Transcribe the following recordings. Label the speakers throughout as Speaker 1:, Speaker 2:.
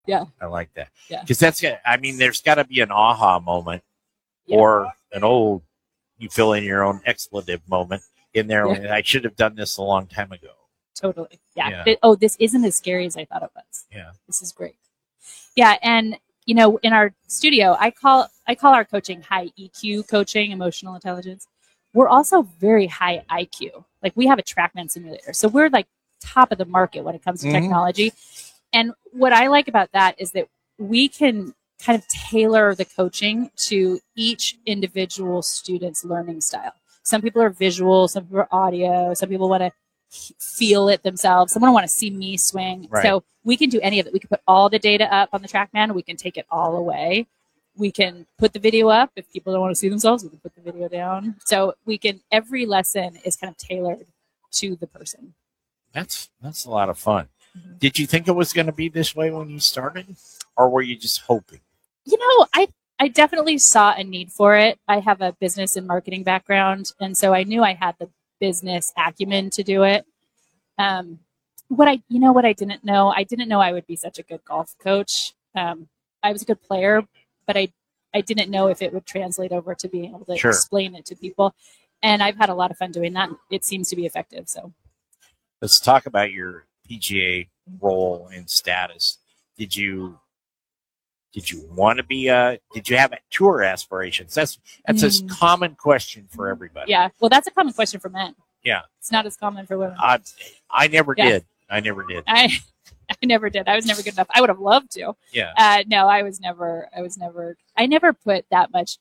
Speaker 1: Yeah.
Speaker 2: I like that.
Speaker 1: Yeah.
Speaker 2: Because there's got to be an aha moment or an old, you fill in your own expletive moment in there.
Speaker 1: Yeah.
Speaker 2: I should have done this a long time ago.
Speaker 1: Totally. Yeah.
Speaker 2: Yeah.
Speaker 1: This isn't as scary as I thought it was.
Speaker 2: Yeah.
Speaker 1: This is great. Yeah. And, in our studio, I call our coaching high EQ coaching, emotional intelligence. We're also very high IQ. Like we have a TrackMan simulator. So we're like top of the market when it comes to technology. And what I like about that is that we can kind of tailor the coaching to each individual student's learning style. Some people are visual, some people are audio, some people want to feel it themselves. Someone want to see me swing.
Speaker 2: Right.
Speaker 1: So we can do any of it. We can put all the data up on the TrackMan. We can take it all away. We can put the video up. If people don't want to see themselves, we can put the video down. So every lesson is kind of tailored to the person.
Speaker 2: That's a lot of fun. Mm-hmm. Did you think it was going to be this way when you started, or were you just hoping?
Speaker 1: I definitely saw a need for it. I have a business and marketing background, and so I knew I had the business acumen to do it. What I didn't know, I would be such a good golf coach. I was a good player, but I didn't know if it would translate over to being able to explain it to people. And I've had a lot of fun doing that. It seems to be effective. So
Speaker 2: let's talk about your PGA role and status. Did you want to be did you have tour aspirations? That's a common question for everybody.
Speaker 1: Yeah. Well, that's a common question for men.
Speaker 2: Yeah.
Speaker 1: It's not as common for women.
Speaker 2: I never did. I never did.
Speaker 1: I never did. I was never good enough. I would have loved to.
Speaker 2: Yeah.
Speaker 1: No, I never put that much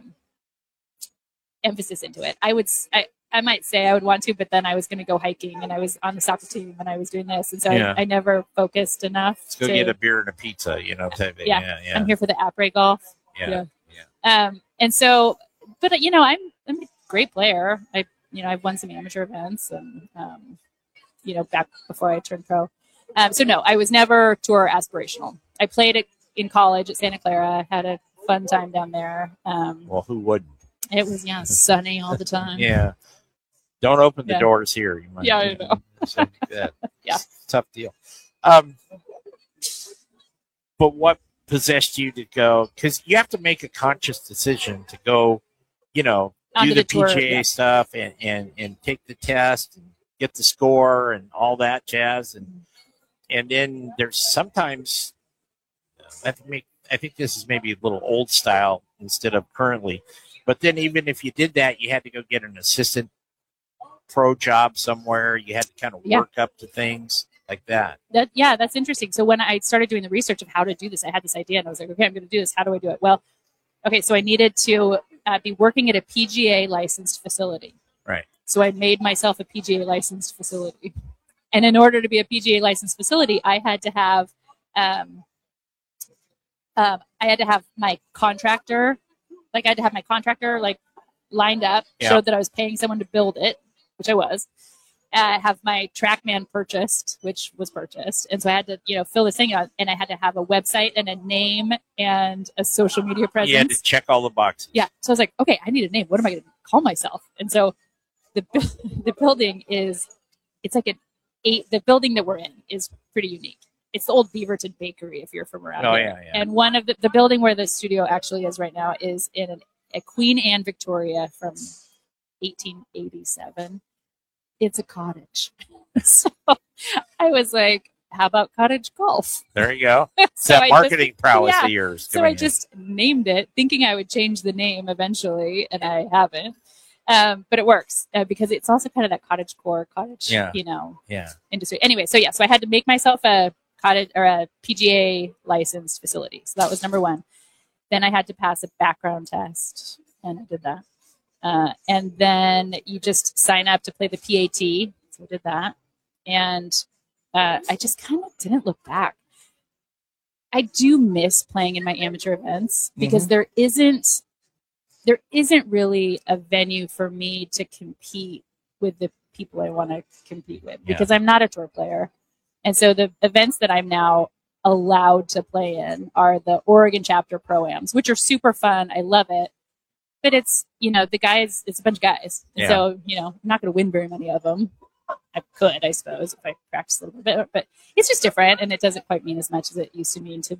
Speaker 1: emphasis into it. I might say I would want to, but then I was going to go hiking and I was on the soccer team and I was doing this. And so I never focused enough.
Speaker 2: Let's go get a beer and a pizza, type of, yeah.
Speaker 1: I'm here for the après golf.
Speaker 2: Yeah.
Speaker 1: And so, but I'm a great player. I've won some amateur events and, back before I turned pro. So no, I was never tour aspirational. I played it in college at Santa Clara, had a fun time down there.
Speaker 2: Well, who wouldn't?
Speaker 1: It was, sunny all the time.
Speaker 2: Yeah. Don't open the doors here. You might,
Speaker 1: I know.
Speaker 2: Yeah. Tough deal. But what possessed you to go? Because you have to make a conscious decision to go, do the PGA stuff and take the test and get the score and all that jazz. And then there's sometimes, I think this is maybe a little old style instead of currently. But then even if you did that, you had to go get an assistant pro job somewhere. You had to kind of work up to things like that.
Speaker 1: That's interesting. So when I started doing the research of how to do this, I had this idea and I was like, okay, I'm going to do this. How do I do it? Well, okay, so I needed to be working at a PGA licensed facility.
Speaker 2: Right.
Speaker 1: So I made myself a PGA licensed facility. And in order to be a PGA licensed facility, I had to have my contractor. I had to have my contractor lined up, showed that I was paying someone to build it, which I was. Have my TrackMan purchased, which was purchased. And so I had to, fill this thing out, and I had to have a website and a name and a social media presence.
Speaker 2: You had to check all the boxes.
Speaker 1: Yeah. So I was like, okay, I need a name. What am I going to call myself? And so the building is, the building that we're in is pretty unique. It's the old Beaverton Bakery, if you're from around here.
Speaker 2: Yeah.
Speaker 1: And one of the building where the studio actually is right now is in a Queen Anne Victoria from 1887. It's a cottage. So I was like, how about cottage golf?
Speaker 2: There you go. So that marketing prowess of yours.
Speaker 1: So I just named it, thinking I would change the name eventually, and I haven't. But it works because it's also kind of that cottage industry. Anyway, so I had to make myself a cottage or a PGA licensed facility. So that was number one. Then I had to pass a background test, and I did that. And then you just sign up to play the PAT. So I did that. And I just kind of didn't look back. I do miss playing in my amateur events because there isn't really a venue for me to compete with the people I want to compete with because I'm not a tour player. And so the events that I'm now allowed to play in are the Oregon chapter pro-ams, which are super fun. I love it. But it's, the guys, it's a bunch of guys. And so, I'm not going to win very many of them. I could, I suppose, if I practice a little bit, but it's just different, and it doesn't quite mean as much as it used to mean to